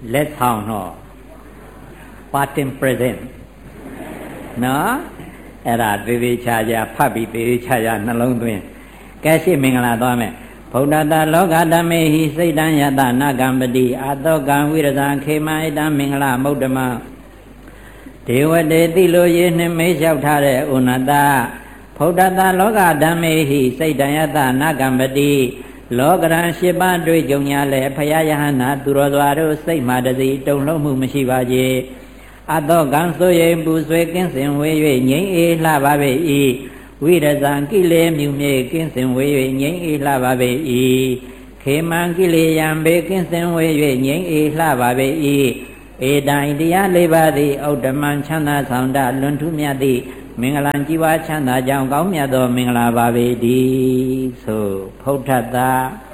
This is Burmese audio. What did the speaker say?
let's sound no parting present နော်အဲ့ဒါသေးသေးချာချာဖတ်ပြီးသေးသေးချာချာနှလုံးသွင်းကဲရှိမင်္ဂလာသွားမယ်ဗုဒ္ဓတာလောကဓမ္မေဟိစိတ်တံယတနာကံပတိအာတောကံဝိရဇံခေမဣတံမင်္ဂလမௌဒ္ဓမဒေဝတေတိလိုရေနှင့်မေးလျှောက်ထားတဲ့ဥနတဗုဒ္ဓတာလောကဓမ္မေဟိစိတ်တံယတနာကံပတိလောကရန်၈ပါးတွေ့ကြုံရလဲဖယားယဟနာသူတော်စွာတို့စိတ်မှတစီတုန်လှုပ်မှုမရှိပါစေအတောကံဆိုရင်ပူဆွေးကင်းစင်ဝေး၍ငြိမ်းအေးလှပါပေ၏ဝိရဇံကိလေမြူမြေကင်းစင်ဝေး၍ငြိမ်းအေးလှပါပေ၏ခေမံကိလေယံဘေကင်းစင်ဝေး၍ငြိမ်းအေးလှပါပေ၏ဧတံတရား၄ပါးသည်ဩတ္တမံချမ်းသာဆောင်တလွန်ထူးမြတ်သည့်မင်္ဂလာကြီးပွားချမ်းသာကြောင်းကောင်းမြတ်သောမင်္ဂလာပါပေတည်းဆိုဖုဒ္ဓတာ